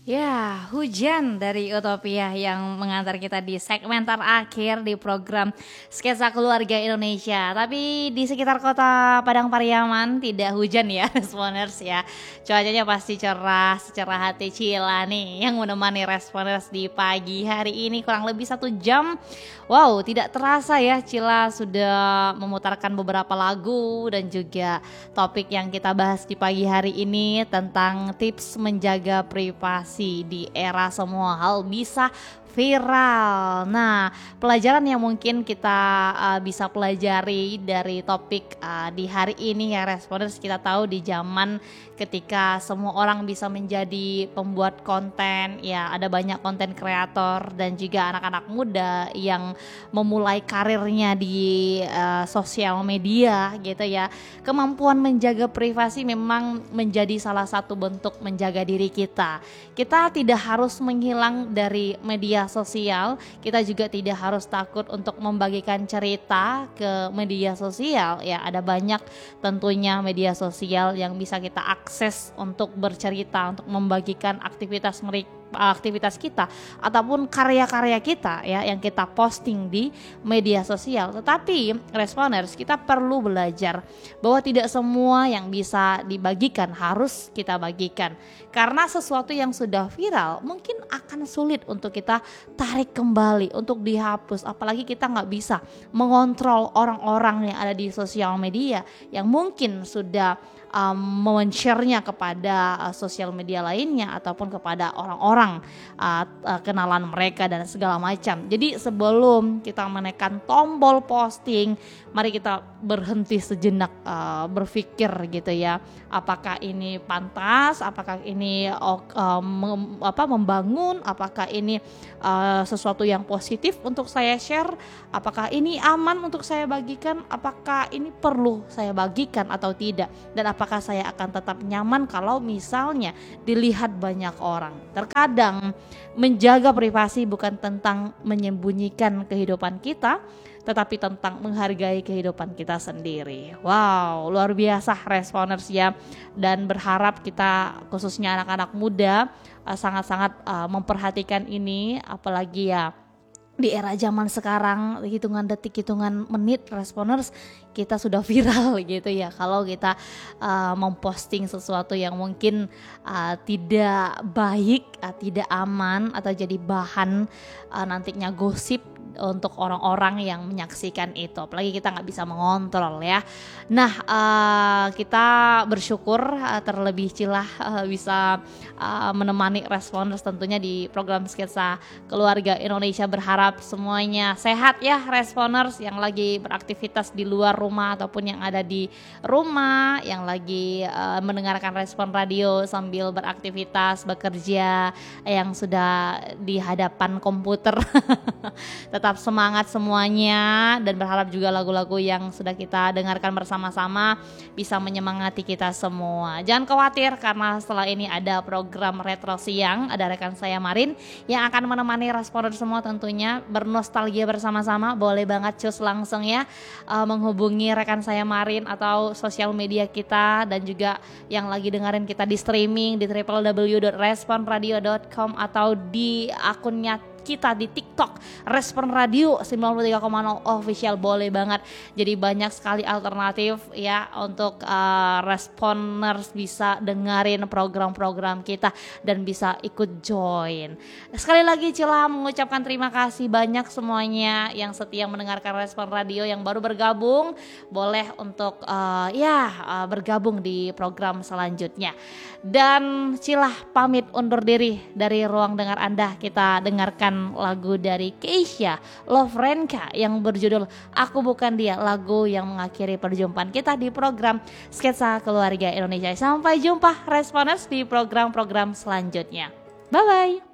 Ya, hujan dari Utopia yang mengantar kita di segmen terakhir di program Sketsa Keluarga Indonesia. Tapi di sekitar kota Padang Pariaman tidak hujan ya, Responers ya. Cuacanya pasti cerah, secerah hati Cila nih yang menemani Responers di pagi hari ini kurang lebih 1 jam. Wow, tidak terasa ya Cila sudah memutarkan beberapa lagu dan juga topik yang kita bahas di pagi hari ini tentang tips menjaga privasi di era semua hal bisa viral. Nah, pelajaran yang mungkin kita bisa pelajari dari topik di hari ini ya Responders, kita tahu di zaman ketika semua orang bisa menjadi pembuat konten, ya ada banyak konten kreator dan juga anak-anak muda yang memulai karirnya di sosial media gitu ya. Kemampuan menjaga privasi memang menjadi salah satu bentuk menjaga diri kita. Kita tidak harus menghilang dari media sosial, kita juga tidak harus takut untuk membagikan cerita ke media sosial ya. Ada banyak tentunya media sosial yang bisa kita akses untuk bercerita, untuk membagikan aktivitas kita ataupun karya-karya kita ya yang kita posting di media sosial. Tetapi Responders, kita perlu belajar bahwa tidak semua yang bisa dibagikan harus kita bagikan, karena sesuatu yang sudah viral mungkin akan sulit untuk kita tarik kembali, untuk dihapus. Apalagi kita nggak bisa mengontrol orang-orang yang ada di sosial media yang mungkin sudah men-share-nya kepada sosial media lainnya ataupun kepada orang-orang kenalan mereka dan segala macam. Jadi sebelum kita menekan tombol posting, mari kita berhenti sejenak, berpikir gitu ya, apakah ini pantas, apakah ini membangun, apakah ini sesuatu yang positif untuk saya share, apakah ini aman untuk saya bagikan, apakah ini perlu saya bagikan atau tidak, dan apakah saya akan tetap nyaman kalau misalnya dilihat banyak orang. Terkadang menjaga privasi bukan tentang menyembunyikan kehidupan kita, tetapi tentang menghargai kehidupan kita sendiri. Wow, luar biasa Responders ya. Dan berharap kita khususnya anak-anak muda sangat-sangat memperhatikan ini, apalagi ya di era zaman sekarang, hitungan detik, hitungan menit Responders kita sudah viral gitu ya. Kalau kita memposting sesuatu yang mungkin tidak baik, tidak aman, atau jadi bahan nantinya gosip untuk orang-orang yang menyaksikan itu, apalagi kita nggak bisa mengontrol ya. Nah, kita bersyukur terlebih Cila bisa menemani Responders tentunya di program Sketsa Keluarga Indonesia. Berharap semuanya sehat ya Responders yang lagi beraktivitas di luar rumah ataupun yang ada di rumah, yang lagi mendengarkan Respon Radio sambil beraktivitas bekerja, yang sudah di hadapan komputer. Tetap semangat semuanya, dan berharap juga lagu-lagu yang sudah kita dengarkan bersama-sama bisa menyemangati kita semua. Jangan khawatir, karena setelah ini ada program Retro Siang, ada rekan saya Marin yang akan menemani Responder semua tentunya bernostalgia bersama-sama. Boleh banget cus langsung ya menghubungi rekan saya Marin atau sosial media kita, dan juga yang lagi dengerin kita di streaming di www.responradio.com atau di akunnya kita di TikTok Respon Radio 93,0 official. Boleh banget. Jadi banyak sekali alternatif ya untuk Responders bisa dengerin program-program kita dan bisa ikut join. Sekali lagi Cila mengucapkan terima kasih banyak semuanya yang setia mendengarkan Respon Radio. Yang baru bergabung boleh untuk bergabung di program selanjutnya. Dan Cila pamit undur diri dari ruang dengar Anda. Kita dengarkan lagu dari Keisha Lovrenka yang berjudul Aku Bukan Dia, lagu yang mengakhiri perjumpaan kita di program Sketsa Keluarga Indonesia. Sampai jumpa Responders di program-program selanjutnya. Bye bye.